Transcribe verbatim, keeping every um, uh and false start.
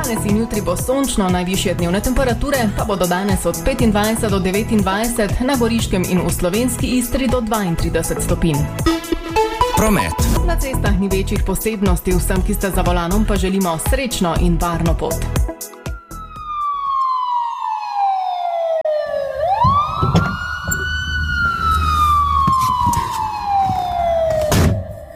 Danes in jutri bo sončno, najvišje dnevne temperature pa bodo danes od petindvajset do devetindvajset, na Goriškem in v slovenski Istri do dvaintrideset stopinj. Promet. Na cestah ni večjih posebnosti, vsem, ki ste za volanom, pa želimo srečno in varno pot.